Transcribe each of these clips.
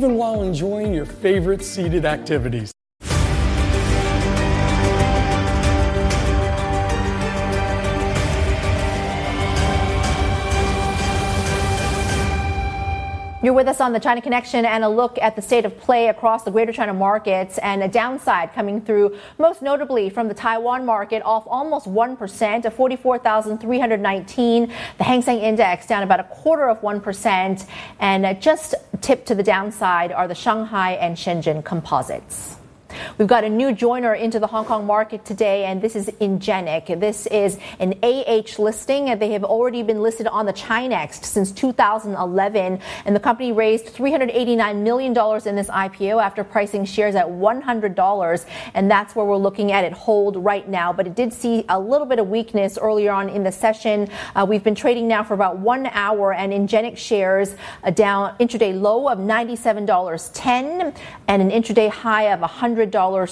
even while enjoying your favorite seated activities. You're with us on the China Connection and a look at the state of play across the Greater China markets and a downside coming through most notably from the Taiwan market off almost 1% at 44,319. The Hang Seng Index down about 0.25%, and just tipped to the downside are the Shanghai and Shenzhen composites. We've got a new joiner into the Hong Kong market today, and this is Ingenic. This is an AH listing, and they have already been listed on the Chinext since 2011. And the company raised $389 million in this IPO after pricing shares at $100. And that's where we're looking at it hold right now. But it did see a little bit of weakness earlier on in the session. We've been trading now for about 1 hour, and Ingenic shares down intraday low of $97.10 and an intraday high of $100.30.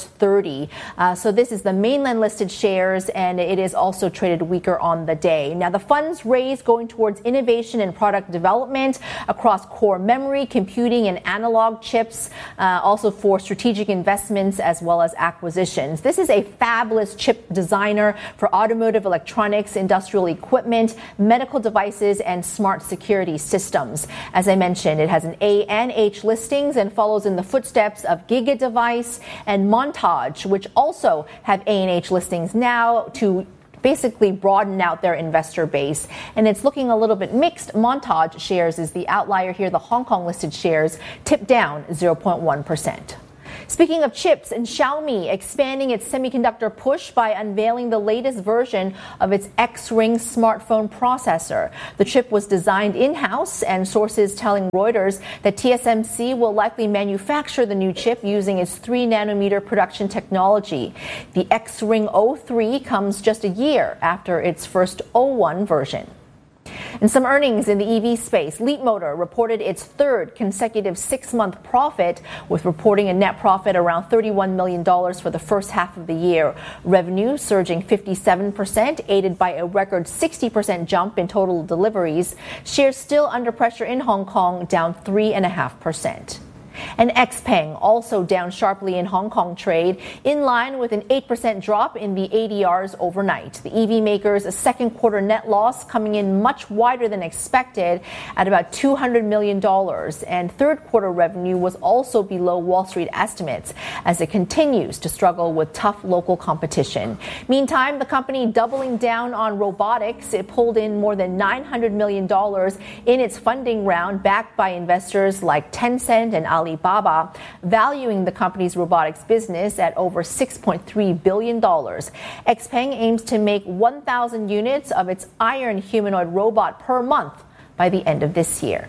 So this is the mainland listed shares, and it is also traded weaker on the day. Now, the funds raised going towards innovation and product development across core memory, computing, and analog chips, also for strategic investments as well as acquisitions. This is a fabless chip designer for automotive electronics, industrial equipment, medical devices, and smart security systems. As I mentioned, it has an A and H listings and follows in the footsteps of GigaDevice and Montage, which also have A&H listings now to basically broaden out their investor base. And it's looking a little bit mixed. Montage shares is the outlier here. The Hong Kong listed shares tipped down 0.1%. Speaking of chips, and Xiaomi expanding its semiconductor push by unveiling the latest version of its X-Ring smartphone processor. The chip was designed in-house, and sources telling Reuters that TSMC will likely manufacture the new chip using its 3-nanometer production technology. The X-Ring 03 comes just a year after its first 01 version. And some earnings in the EV space. Leapmotor reported its third consecutive 6-month profit, with reporting a net profit around $31 million for the first half of the year. Revenue surging 57%, aided by a record 60% jump in total deliveries. Shares still under pressure in Hong Kong, down 3.5%. And XPeng also down sharply in Hong Kong trade, in line with an 8% drop in the ADRs overnight. The EV maker's second quarter net loss coming in much wider than expected at about $200 million. And third quarter revenue was also below Wall Street estimates as it continues to struggle with tough local competition. Meantime, the company doubling down on robotics. It pulled in more than $900 million in its funding round, backed by investors like Tencent and Alibaba, valuing the company's robotics business at over $6.3 billion. XPeng aims to make 1,000 units of its iron humanoid robot per month by the end of this year.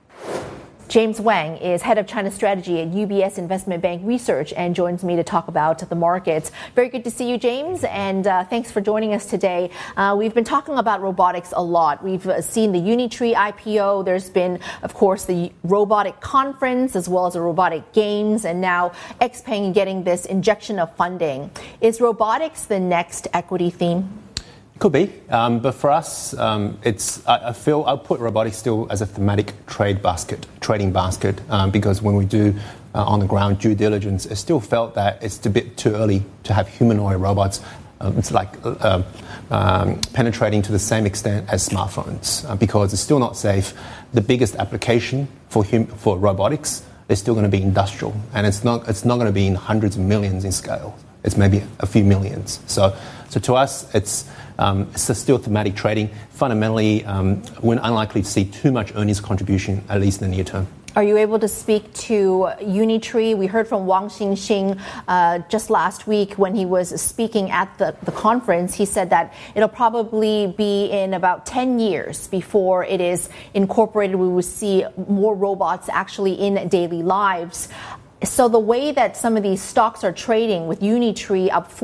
James Wang is head of China strategy at UBS Investment Bank Research and joins me to talk about the markets. Very good to see you, James, and thanks for joining us today. We've been talking about robotics a lot. We've seen the Unitree IPO. There's been, of course, the robotic conference as well as the robotic games, and now XPeng getting this injection of funding. Is robotics the next equity theme? Could be, but for us, I feel I'll put robotics still as a thematic trading basket, because when we do on the ground due diligence, it still felt that it's a bit too early to have humanoid robots. It's like penetrating to the same extent as smartphones, because it's still not safe. The biggest application for robotics is still going to be industrial, and it's not going to be in hundreds of millions in scale. It's maybe a few millions. So to us, it's still thematic trading. Fundamentally, we're unlikely to see too much earnings contribution, at least in the near term. Are you able to speak to Unitree? We heard from Wang Xingxing just last week when he was speaking at the conference. He said that it'll probably be in about 10 years before it is incorporated. We will see more robots actually in daily lives. So the way that some of these stocks are trading, with Unitree up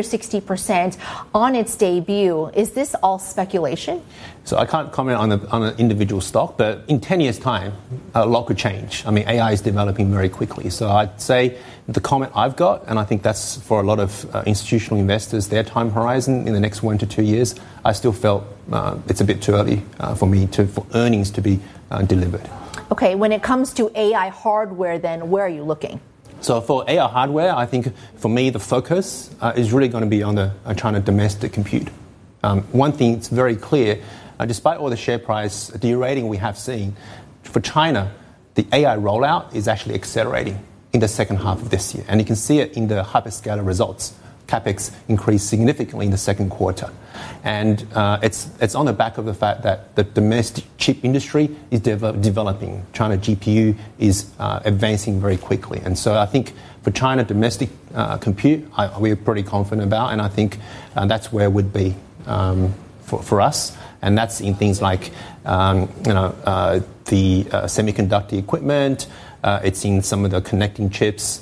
460% on its debut, is this all speculation? So I can't comment on an individual stock, but in 10 years' time, a lot could change. I mean, AI is developing very quickly. So I'd say the comment I've got, and I think that's for a lot of institutional investors, their time horizon in the next 1 to 2 years, I still felt it's a bit too early for earnings to be delivered. Okay, when it comes to AI hardware, then where are you looking? So for AI hardware, I think for me the focus is really going to be on the China domestic compute. One thing that's very clear, despite all the share price derating we have seen, for China, the AI rollout is actually accelerating in the second half of this year. And you can see it in the hyperscaler results. CapEx increased significantly in the second quarter. And it's on the back of the fact that the domestic chip industry is developing. China GPU is advancing very quickly. And so I think for China domestic compute, we're pretty confident about, and I think that's where it would be for us. And that's in things like the semiconductor equipment, it's in some of the connecting chips,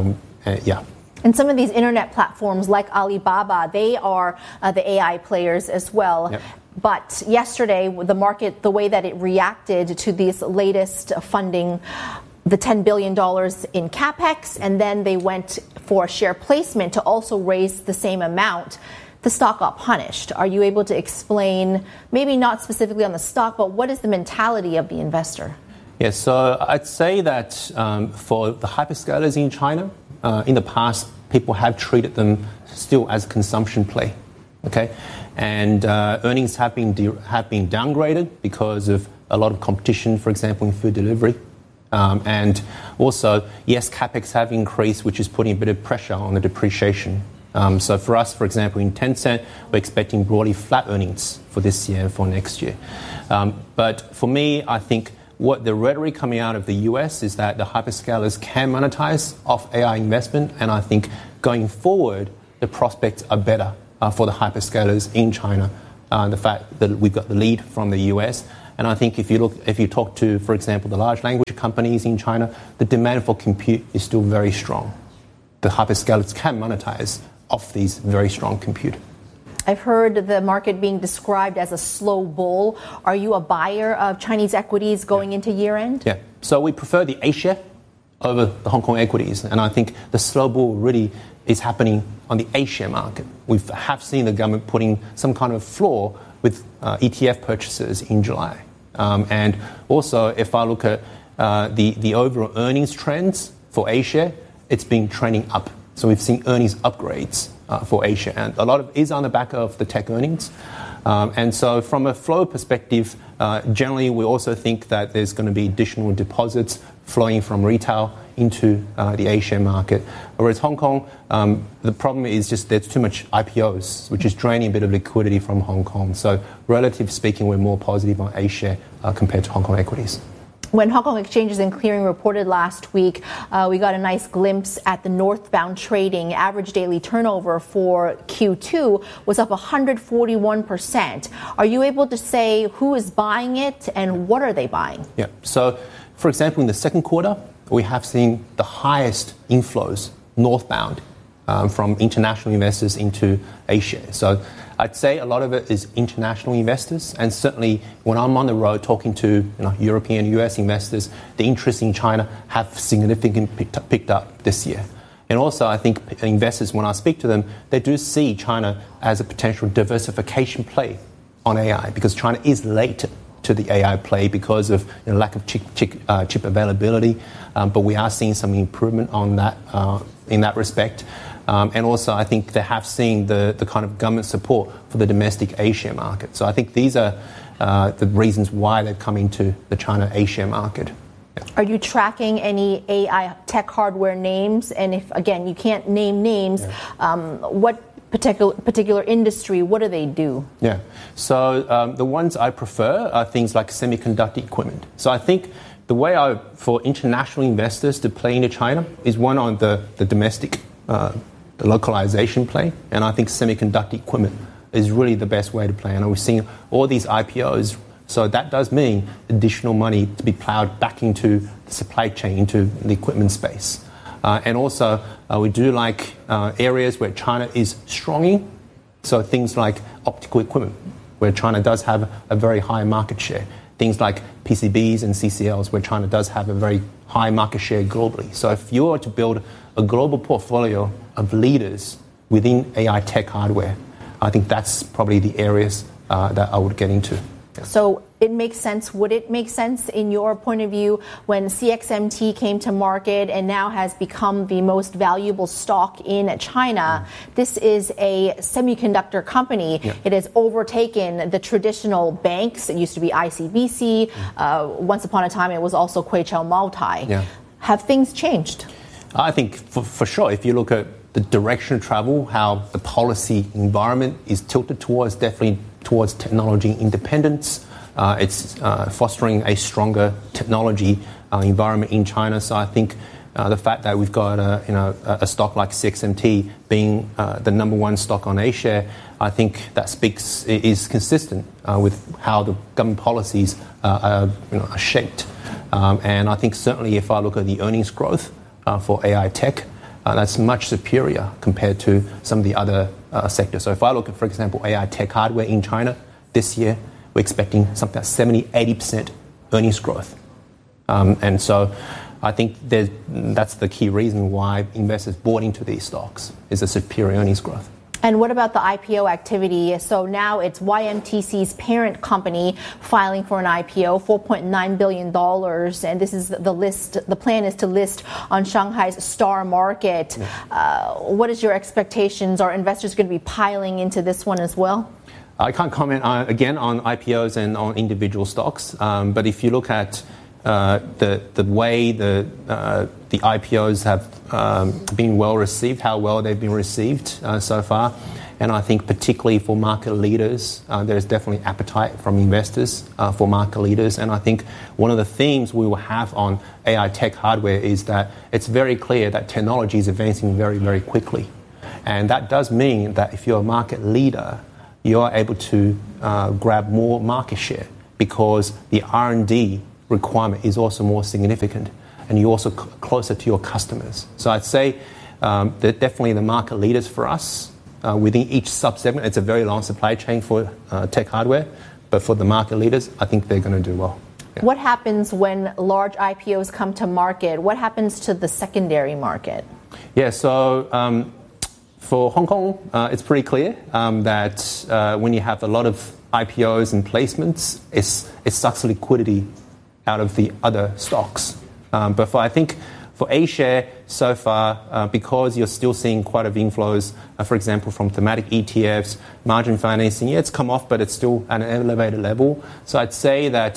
And some of these internet platforms like Alibaba, they are the AI players as well. Yep. But yesterday, the market, the way that it reacted to this latest funding, the $10 billion in CapEx, and then they went for a share placement to also raise the same amount, the stock got punished. Are you able to explain, maybe not specifically on the stock, but what is the mentality of the investor? Yes, so I'd say that for the hyperscalers in China, in the past, people have treated them still as a consumption play, okay? And earnings have been downgraded because of a lot of competition, for example, in food delivery. And also, yes, CapEx have increased, which is putting a bit of pressure on the depreciation. So for us, for example, in Tencent, we're expecting broadly flat earnings for this year and for next year. But for me, I think what the rhetoric coming out of the US is that the hyperscalers can monetize off AI investment, and I think going forward, the prospects are better for the hyperscalers in China. The fact that we've got the lead from the US, and I think if you talk to, for example, the large language companies in China, the demand for compute is still very strong. The hyperscalers can monetize off these very strong compute. I've heard the market being described as a slow bull. Are you a buyer of Chinese equities going into year end? Yeah. So we prefer the A-share over the Hong Kong equities. And I think the slow bull really is happening on the A-share market. We have seen the government putting some kind of floor with ETF purchases in July. And also, if I look at the overall earnings trends for A-share, it's been trending up. So we've seen earnings upgrades for A-share, and a lot of it is on the back of the tech earnings. And so from a flow perspective, generally we also think that there's going to be additional deposits flowing from retail into the A-share market. Whereas Hong Kong, the problem is just there's too much IPOs, which is draining a bit of liquidity from Hong Kong. So relatively speaking, we're more positive on A-share compared to Hong Kong equities. When Hong Kong Exchanges and Clearing reported last week, we got a nice glimpse at the northbound trading. Average daily turnover for Q2 was up 141%. Are you able to say who is buying it and what are they buying? Yeah. So, for example, in the second quarter, we have seen the highest inflows northbound from international investors into A-share. So I'd say a lot of it is international investors, and certainly when I'm on the road talking to European, US investors, the interest in China have significantly picked up this year. And also, I think investors, when I speak to them, they do see China as a potential diversification play on AI, because China is late to the AI play because of lack of chip availability. But we are seeing some improvement on that in that respect. And also, I think they have seen the kind of government support for the domestic A-share market. So I think these are the reasons why they've come into the China A-share market. Yeah. Are you tracking any AI tech hardware names? And if, again, you can't name names, what particular industry, what do they do? Yeah. So the ones I prefer are things like semiconductor equipment. So I think the way for international investors to play into China is one on the domestic the localization play, and I think semiconductor equipment is really the best way to play. And we're seeing all these IPOs, so that does mean additional money to be plowed back into the supply chain, into the equipment space. And also, we do like areas where China is strong in, so things like optical equipment, where China does have a very high market share. Things like PCBs and CCLs, where China does have a very high market share globally. So if you were to build a global portfolio of leaders within AI tech hardware, I think that's probably the areas that I would get into. So it makes sense. Would it make sense in your point of view when CXMT came to market and now has become the most valuable stock in China? This is a semiconductor company. It has overtaken the traditional banks. It used to be ICBC. Once upon a time, it was also Kweichow Moutai. Have things changed? I think for sure, if you look at the direction of travel, how the policy environment is tilted towards, definitely towards technology independence. It's fostering a stronger technology environment in China. So I think the fact that we've got a stock like CXMT being the number one stock on A-share, I think that is consistent with how the government policies are shaped. And I think certainly if I look at the earnings growth for AI tech, that's much superior compared to some of the other sectors. So if I look at, for example, AI tech hardware in China this year, we're expecting something like 70-80% earnings growth. And so I think that's the key reason why investors bought into these stocks, is the superior earnings growth. And what about the IPO activity? So now it's YMTC's parent company filing for an IPO, $4.9 billion. And this is the list. The plan is to list on Shanghai's Star Market. What is your expectations? Are investors going to be piling into this one as well? I can't comment again on IPOs and on individual stocks. But if you look at the way the IPOs have been well received, how well they've been received so far, and I think particularly for market leaders, there's definitely appetite from investors for market leaders. And I think one of the themes we will have on AI tech hardware is that it's very clear that technology is advancing very, very quickly. And that does mean that if you're a market leader, you are able to grab more market share because the R&D requirement is also more significant, and you're also closer to your customers. So I'd say that definitely the market leaders for us within each sub-segment. It's a very long supply chain for tech hardware, but for the market leaders, I think they're going to do well. Yeah. What happens when large IPOs come to market? What happens to the secondary market? Yeah, so for Hong Kong, it's pretty clear that when you have a lot of IPOs and placements, it sucks liquidity out of the other stocks. But I think for A-share so far, because you're still seeing quite a few inflows, for example, from thematic ETFs, margin financing, it's come off, but it's still at an elevated level. So I'd say that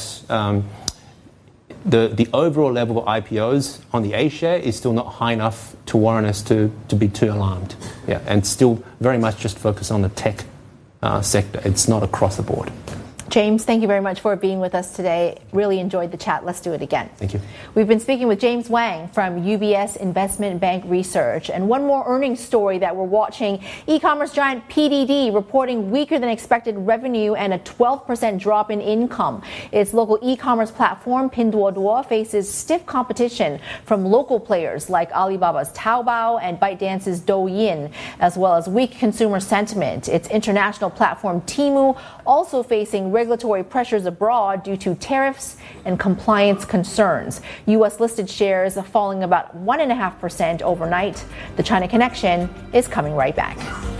the overall level of IPOs on the A-share is still not high enough to warrant us to be too alarmed. Yeah, and still very much just focus on the tech sector. It's not across the board. James, thank you very much for being with us today. Really enjoyed the chat. Let's do it again. Thank you. We've been speaking with James Wang from UBS Investment Bank Research. And one more earnings story that we're watching, e-commerce giant PDD reporting weaker than expected revenue and a 12% drop in income. Its local e-commerce platform, Pinduoduo, faces stiff competition from local players like Alibaba's Taobao and ByteDance's Douyin, as well as weak consumer sentiment. Its international platform, Temu, also facing regulatory pressures abroad due to tariffs and compliance concerns. U.S. listed shares are falling about 1.5% overnight. The China Connection is coming right back.